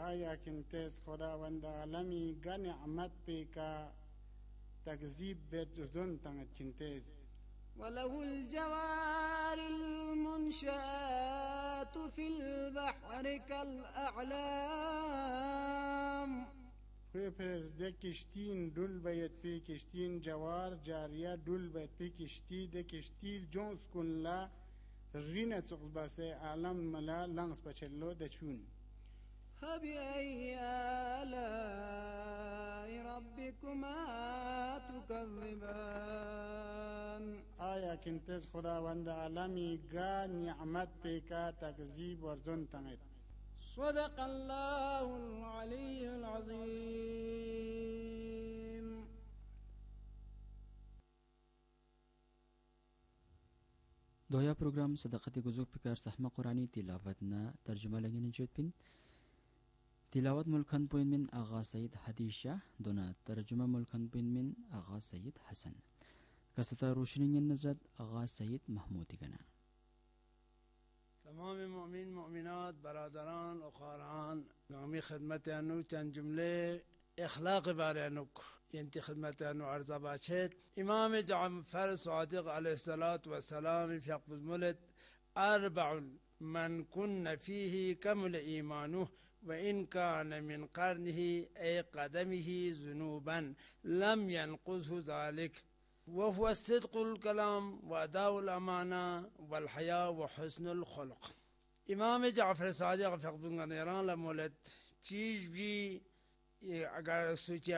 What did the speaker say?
آیا کنتیز خداوند عالمی گا نعمت پیکا تکذیب بیت جزدون تنگت کنتیز وله الجوار المنشآت في البحر كالأعلام خوی پرزده کشتین دول باید پی کشتین جوار جاریا دول باید پی کشتی ده کشتی جونس کن لا رینه تقص باسه عالم ملا لانس بچلو ده چون فبأي آلاء ربكما تكذبان آیا کنتیز خداوند عالمی گا نعمت پیکا تکذیب ورزون تنگید صدق الله العلي العظيم. دویا پروگرام صداقت گزوک پکار سحمه قرآنی تلاوتنا ترجمه لگین جوت بین تلاوت ملکن بوین من آغا سید حدیشة دونا ترجمه ملکن بوین من آغا سید حسن کستا روشنین نزد آغا سید محمودی گنا. تمام مؤمن مؤمنات برادران و خواهران گامی خدمت انو چند جمله اخلاق باره انوک ینتی خدمت انو عرضه باشد. امام جعفر صادق علیه الصلاة والسلام في حق ملت 4 من كن فيه كمل إيمانه وإن كان من قرنه أي قدمه ذنوبا لم ينقصه ذلك وهو الصدق الكلام وأداء الأمانة والحياء وحسن الخلق. امام جعفر صادق فقط نيران لمولد چیز بھی اگر سوچیا